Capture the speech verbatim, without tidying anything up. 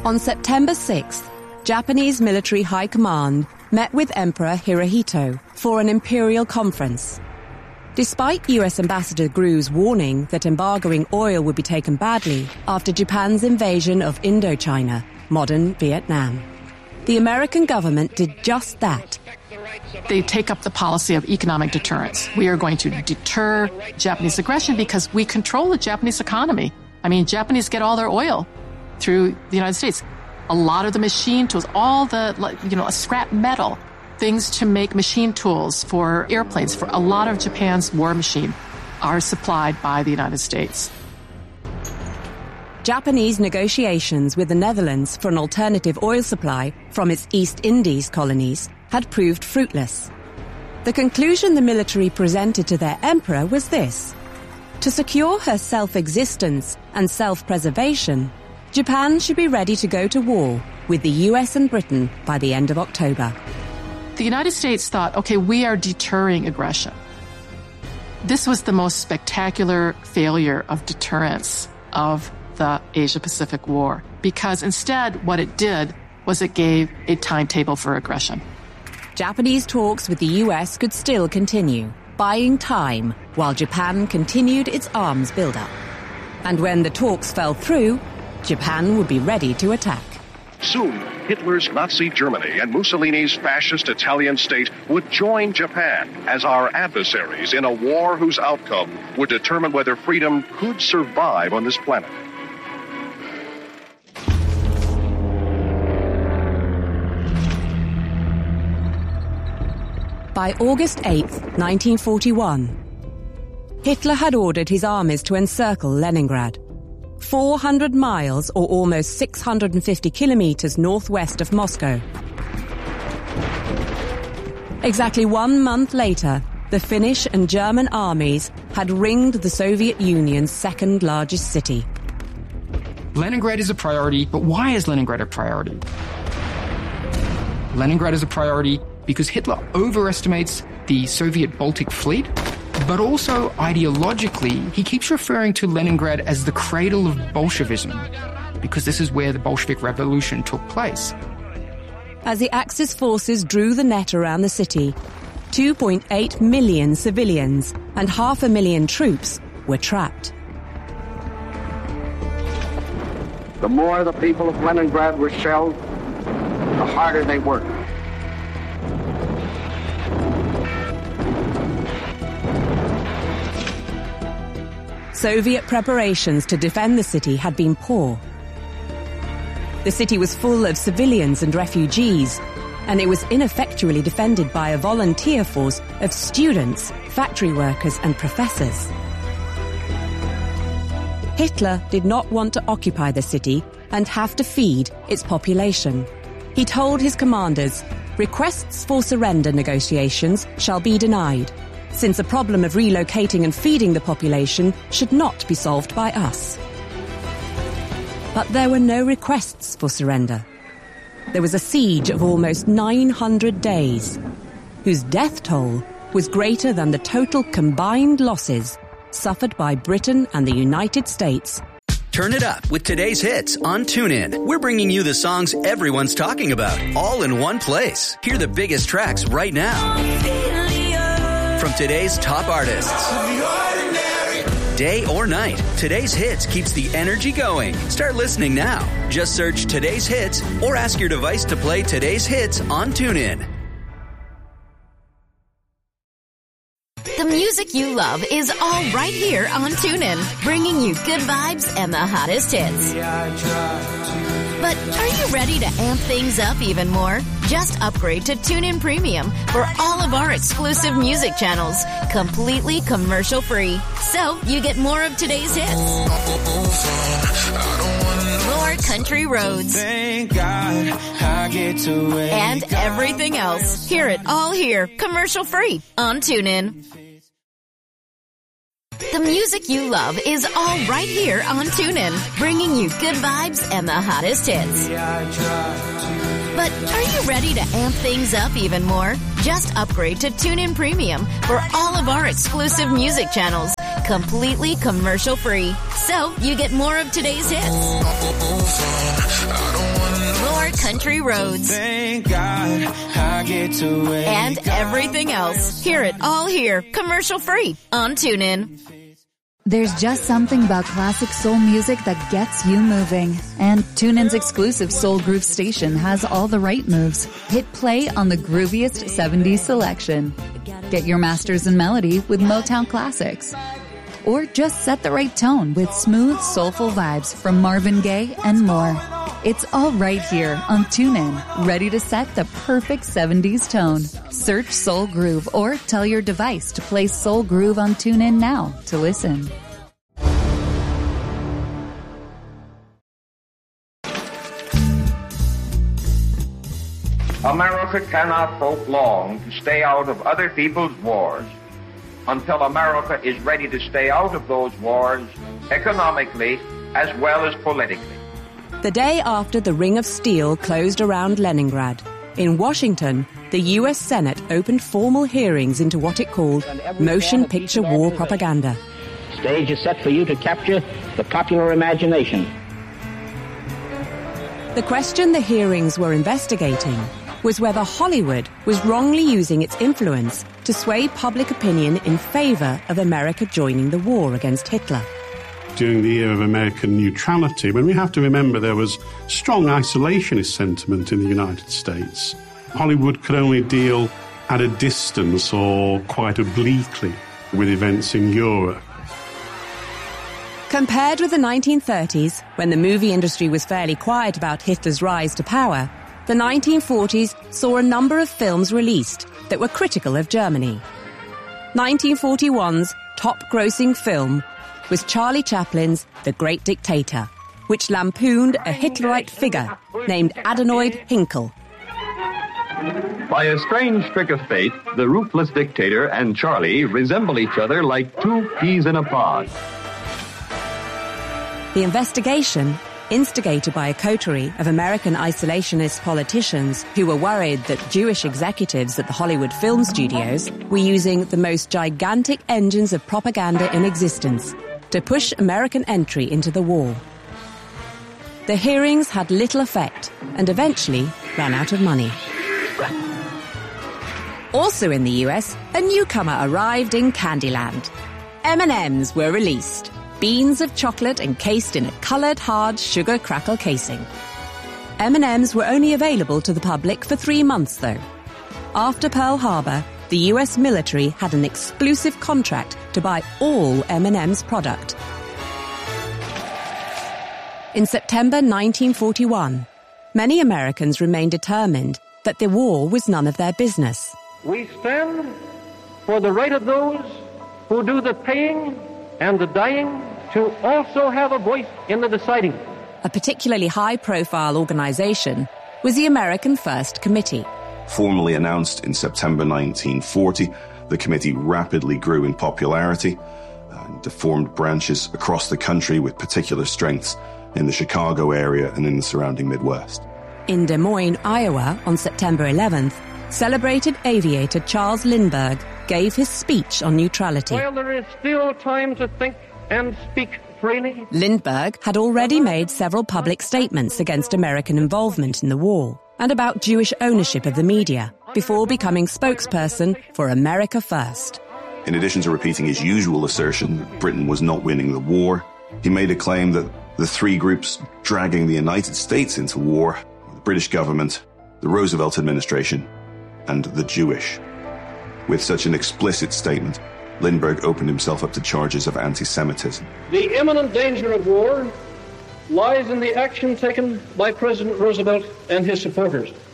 On September sixth, Japanese military high command met with Emperor Hirohito for an imperial conference. Despite U S Ambassador Gru's warning that embargoing oil would be taken badly after Japan's invasion of Indochina, modern Vietnam, the American government did just that. They take up the policy of economic deterrence. We are going to deter Japanese aggression because we control the Japanese economy. I mean, Japanese get all their oil through the United States. A lot of the machine tools, all the, you know, scrap metal, things to make machine tools for airplanes, for a lot of Japan's war machine, are supplied by the United States. Japanese negotiations with the Netherlands for an alternative oil supply from its East Indies colonies had proved fruitless. The conclusion the military presented to their emperor was this: to secure her self-existence and self-preservation, Japan should be ready to go to war with the U S and Britain by the end of October. The United States thought, okay, we are deterring aggression. This was the most spectacular failure of deterrence of the Asia-Pacific War, because instead what it did was it gave a timetable for aggression. Japanese talks with the U S could still continue, buying time while Japan continued its arms build-up. And when the talks fell through, Japan would be ready to attack. Soon, Hitler's Nazi Germany and Mussolini's fascist Italian state would join Japan as our adversaries in a war whose outcome would determine whether freedom could survive on this planet. By August eighth, nineteen forty-one, Hitler had ordered his armies to encircle Leningrad, four hundred miles or almost six hundred fifty kilometers northwest of Moscow. Exactly one month later, the Finnish and German armies had ringed the Soviet Union's second largest city. Leningrad is a priority, but why is Leningrad a priority? Leningrad is a priority because Hitler overestimates the Soviet Baltic Fleet, but also ideologically, he keeps referring to Leningrad as the cradle of Bolshevism, because this is where the Bolshevik Revolution took place. As the Axis forces drew the net around the city, two point eight million civilians and half a million troops were trapped. The more the people of Leningrad were shelled, the harder they worked. Soviet preparations to defend the city had been poor. The city was full of civilians and refugees, and it was ineffectually defended by a volunteer force of students, factory workers, and professors. Hitler did not want to occupy the city and have to feed its population. He told his commanders, "Requests for surrender negotiations shall be denied, since the problem of relocating and feeding the population should not be solved by us." But there were no requests for surrender. There was a siege of almost nine hundred days, whose death toll was greater than the total combined losses suffered by Britain and the United States. Turn it up with today's hits on TuneIn. We're bringing you the songs everyone's talking about, all in one place. Hear the biggest tracks right now from today's top artists. Day or night, today's hits keeps the energy going. Start listening now. Just search Today's Hits or ask your device to play today's hits on TuneIn. The music you love is all right here on TuneIn, bringing you good vibes and the hottest hits. But are you ready to amp things up even more? Just upgrade to TuneIn Premium for all of our exclusive music channels, completely commercial-free. So you get more of today's hits, more country roads, and everything else. Hear it all here, commercial-free on TuneIn. The music you love is all right here on TuneIn, bringing you good vibes and the hottest hits. But are you ready to amp things up even more? Just upgrade to TuneIn Premium for all of our exclusive music channels, completely commercial-free. So you get more of today's hits. More country roads. Thank God I get to wake and everything else. Hear it all here, commercial-free on TuneIn. There's just something about classic soul music that gets you moving. And TuneIn's exclusive Soul Groove station has all the right moves. Hit play on the grooviest seventies selection. Get your masters in melody with Motown classics. Or just set the right tone with smooth, soulful vibes from Marvin Gaye and more. It's all right here on TuneIn, ready to set the perfect seventies tone. Search Soul Groove or tell your device to play Soul Groove on TuneIn now to listen. America cannot hope long to stay out of other people's wars until America is ready to stay out of those wars economically as well as politically. The day after the Ring of Steel closed around Leningrad, in Washington, the U S Senate opened formal hearings into what it called motion picture war propaganda. Stage is set for you to capture the popular imagination. The question the hearings were investigating was whether Hollywood was wrongly using its influence to sway public opinion in favor of America joining the war against Hitler. During the year of American neutrality, when we have to remember there was strong isolationist sentiment in the United States, Hollywood could only deal at a distance or quite obliquely with events in Europe. Compared with the nineteen thirties, when the movie industry was fairly quiet about Hitler's rise to power, the nineteen forties saw a number of films released that were critical of Germany. nineteen forty-one's top-grossing film was Charlie Chaplin's The Great Dictator, which lampooned a Hitlerite figure named Adenoid Hynkel. By a strange trick of fate, the ruthless dictator and Charlie resemble each other like two peas in a pod. The investigation, instigated by a coterie of American isolationist politicians who were worried that Jewish executives at the Hollywood film studios were using the most gigantic engines of propaganda in existence to push American entry into the war. The hearings had little effect and eventually ran out of money. Also in the U S, a newcomer arrived in Candyland. M and M's were released. Beans of chocolate encased in a coloured hard sugar crackle casing. M and M's were only available to the public for three months, though. After Pearl Harbor, the U S military had an exclusive contract to buy all M and M's product. In September nineteen forty-one, many Americans remained determined that the war was none of their business. We stand for the right of those who do the paying and the dying to also have a voice in the deciding. A particularly high-profile organization was the American First Committee. Formally announced in September nineteen forty, the committee rapidly grew in popularity and formed branches across the country with particular strengths in the Chicago area and in the surrounding Midwest. In Des Moines, Iowa, on September eleventh, celebrated aviator Charles Lindbergh gave his speech on neutrality. While there is still time to think and speak freely, Lindbergh had already made several public statements against American involvement in the war and about Jewish ownership of the media before becoming spokesperson for America First. In addition to repeating his usual assertion that Britain was not winning the war, he made a claim that the three groups dragging the United States into war, the British government, the Roosevelt administration, and the Jewish. With such an explicit statement, Lindbergh opened himself up to charges of anti-Semitism. The imminent danger of war lies in the action taken by President Roosevelt and his supporters.